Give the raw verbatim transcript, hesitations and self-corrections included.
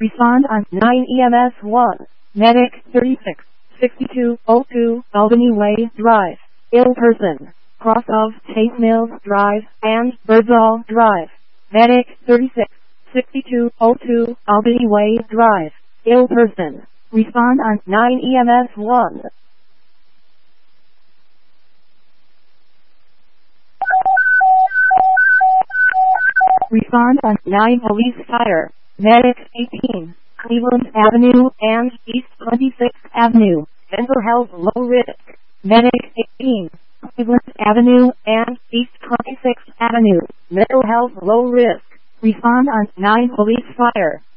Respond on nine E M S one. Medic thirty-six sixty-two oh two Albany Way Drive, ill person, cross of Tate Mills Drive and Birdsall Drive. Medic thirty-six sixty-two oh two Albany Way Drive, ill person. Respond on nine E M S one. Respond on nine Police Fire. Medic eighteen, Cleveland Avenue and East twenty-sixth Avenue, mental health low risk. Medic eighteen, Cleveland Avenue and East twenty-sixth Avenue, mental health low risk. Respond on nine Police Fire.